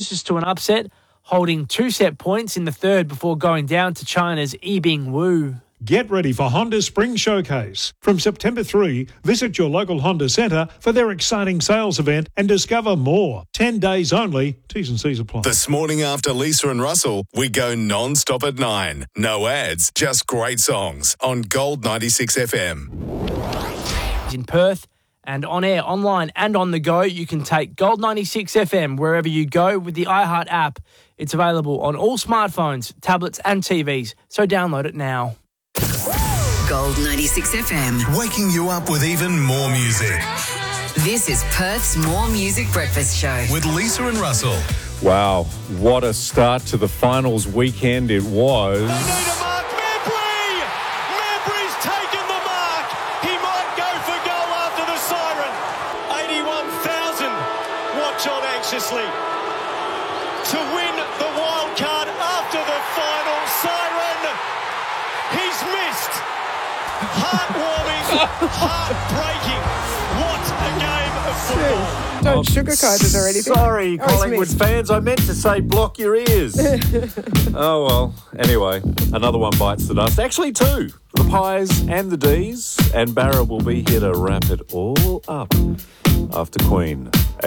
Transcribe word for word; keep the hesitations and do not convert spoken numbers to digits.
closest to an upset, holding two set points in the third before going down to China's Yibing Wu. Get ready for Honda Spring Showcase. From September third, visit your local Honda Centre for their exciting sales event and discover more. Ten days only. T's and C's apply. This morning after Lisa and Russell, we go non-stop at nine. No ads, just great songs on Gold ninety-six F M. In Perth and on air, online and on the go, you can take Gold ninety-six F M wherever you go with the iHeart app. It's available on all smartphones, tablets and T Vs, so download it now. Gold ninety-six F M. Waking you up with even more music. This is Perth's More Music Breakfast Show. With Lisa and Russell. Wow, what a start to the finals weekend it was. They need a mark. Mabry! Mabry's taken the mark. He might go for goal after the siren. eighty-one thousand watch on anxiously to win the wild card after the final siren. He's missed. Heartwarming, heartbreaking. What a game of football. Don't sugarcoat it or anything. Sorry, Oh, it's Collingwood missed. fans. I meant to say block your ears. Oh, well. Anyway, another one bites the dust. Actually, two. The Pies and the D's. And Barra will be here to wrap it all up after Queen.